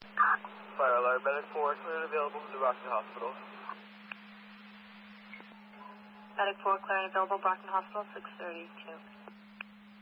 Fire alarm, medic 4, clear and available to Brockton Hospital. Medic 4, clear and available, Brockton Hospital, 632.